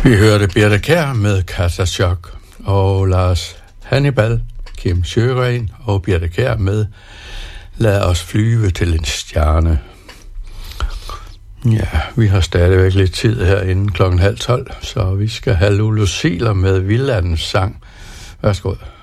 Vi hørte Birthe Kjær med Kasachok, og Lars Hannibal, Kim Sjøgren og Birthe Kjær med Lad os flyve til en stjerne. Ja, vi har stadigvæk lidt tid her inden 11:30, så vi skal have Lulu Ziegler med Villandens sang. Værsgo.